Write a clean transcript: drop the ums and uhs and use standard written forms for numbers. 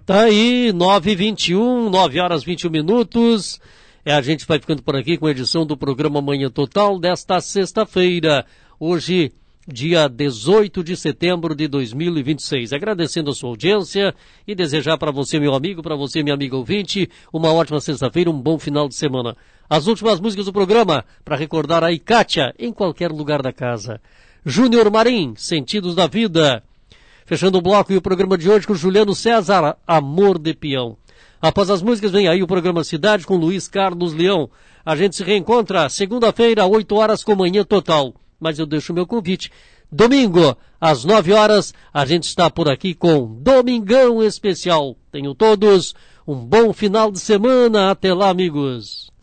Tá aí, 9h21, 9 horas 21 minutos. A gente vai ficando por aqui com a edição do programa Manhã Total desta sexta-feira. Hoje, dia 18 de setembro de 2026. Agradecendo a sua audiência e desejar para você, meu amigo, para você, minha amiga ouvinte, uma ótima sexta-feira, um bom final de semana. As últimas músicas do programa, para recordar a Icátia, em qualquer lugar da casa. Júnior Marim, Sentidos da Vida. Fechando o bloco e o programa de hoje com Juliano César, Amor de Peão. Após as músicas vem aí o programa Cidade com Luiz Carlos Leão. A gente se reencontra segunda-feira, 8 horas com Manhã Total. Mas eu deixo o meu convite. Domingo, às 9 horas, a gente está por aqui com Domingão Especial. Tenham todos um bom final de semana. Até lá, amigos.